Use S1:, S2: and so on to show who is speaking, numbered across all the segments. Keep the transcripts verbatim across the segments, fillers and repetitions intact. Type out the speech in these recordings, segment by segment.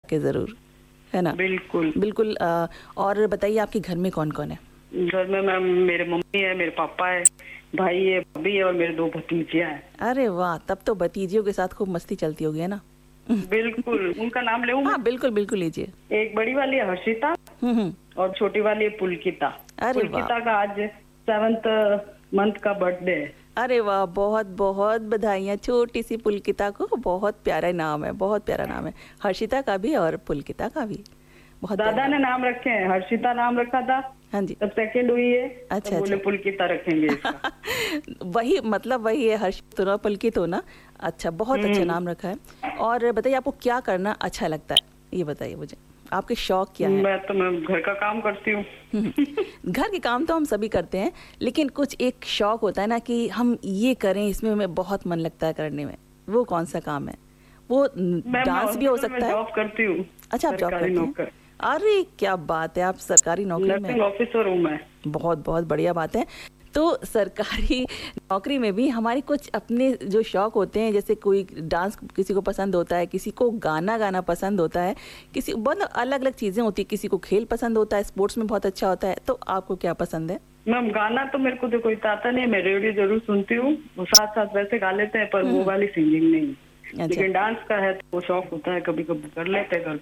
S1: के जरूर, है ना?
S2: बिल्कुल
S1: बिल्कुल। आ, और बताइए आपके घर में कौन कौन है?
S2: घर में मैम मेरे मम्मी है, मेरे पापा है, भाई है, भाभी है और मेरे दो भतीजियां हैं।
S1: अरे वाह, तब तो भतीजियों के साथ खूब मस्ती चलती होगी, है ना?
S2: बिल्कुल। उनका नाम ले
S1: हाँ बिल्कुल बिल्कुल लीजिए।
S2: एक बड़ी वाली है हर्षिता
S1: हम्म हम्म।
S2: और छोटी वाली है पुलकिता।
S1: अरे वाह।
S2: पुलकिता का आज सेवंथ मंथ का बर्थडे है।
S1: अरे वाह, बहुत बहुत बधाइयाँ छोटी सी पुलकिता को। बहुत प्यारा नाम है, बहुत प्यारा नाम है, हर्षिता का भी और पुलकिता का भी। बहुत
S2: दादा ने नाम रखे हैं, हर्षिता नाम रखा था।
S1: हाँ जी।
S2: तब सेकंड हुई है।
S1: अच्छा,
S2: तो बोले
S1: अच्छा।
S2: पुलकिता रखेंगे इसका।
S1: वही मतलब वही है, हर्षित हो पुलकित हो ना। अच्छा, बहुत अच्छा नाम रखा है। और बताइए आपको क्या करना अच्छा लगता है, ये बताइए मुझे, आपके शौक क्या है?
S2: मैं तो मैं घर का काम करती हूँ।
S1: घर के काम तो हम सभी करते हैं, लेकिन कुछ एक शौक होता है ना कि हम ये करें, इसमें हमें बहुत मन लगता है करने में। वो कौन सा काम है? वो डांस भी हो सकता है।
S2: जॉब करती हूँ।
S1: अच्छा, आप जॉब करती हैं? अरे क्या बात है, आप सरकारी नौकरी में?
S2: ऑफिसर हूँ मैं।
S1: बहुत बहुत बढ़िया बात है। तो सरकारी नौकरी में भी हमारे कुछ अपने जो शौक होते हैं, जैसे कोई डांस किसी को पसंद होता है, किसी को गाना गाना पसंद होता है, किसी बहुत अलग अलग चीजें होती है, किसी को खेल पसंद होता है, स्पोर्ट्स में बहुत अच्छा होता है। तो आपको क्या पसंद है?
S2: मैम गाना तो मेरे को तो कोई आता नहीं, मैं रेडियो जरूर सुनती हूँ, वो साथ साथ वैसे गा लेते हैं, पर वो वाली सिंगिंग नहीं। अच्छा। लेकिन डांस का है तो वो शौक होता है, कभी कभी कर लेते हैं घर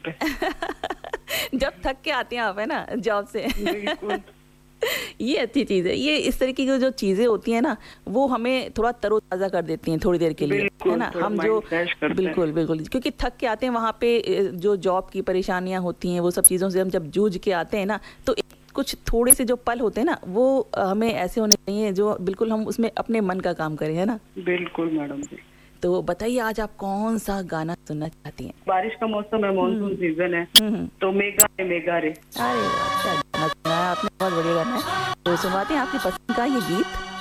S2: पे।
S1: जब थक के आती हैं आप, है ना, जॉब से।
S2: बिल्कुल।
S1: ये अच्छी चीज है। ये इस तरीके की जो चीजें होती है ना, वो हमें थोड़ा तरोताजा कर देती हैं थोड़ी देर के लिए, है ना? हम जो बिल्कुल बिल्कुल, क्योंकि थक के आते हैं, वहाँ पे जो जॉब की परेशानियां होती हैं, वो सब चीजों से हम जब जूझ के आते हैं ना, तो कुछ थोड़े से जो पल होते हैं ना, वो हमें ऐसे होने चाहिए जो बिल्कुल हम उसमें अपने मन का काम करें, है ना?
S2: बिल्कुल मैडम जी।
S1: तो बताइए आज आप कौन सा गाना सुनना चाहती हैं?
S2: बारिश का मौसम है, मानसून सीजन है, तो मेगा रे मेगा रे।
S1: अरे अच्छा गाना सुना है आपने, बहुत बढ़िया गाना है। तो सुनवाते हैं आपकी पसंद का ये गीत।